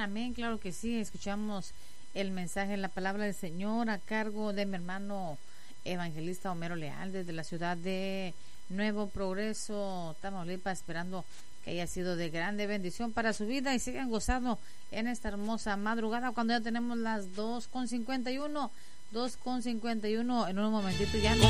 amén, claro que sí. Escuchamos el mensaje, la palabra del Señor a cargo de mi hermano evangelista Homero Leal desde la ciudad de Nuevo Progreso, Tamaulipas, esperando que haya sido de grande bendición para su vida y sigan gozando en esta hermosa madrugada cuando ya tenemos las 2:51 en un momentito ya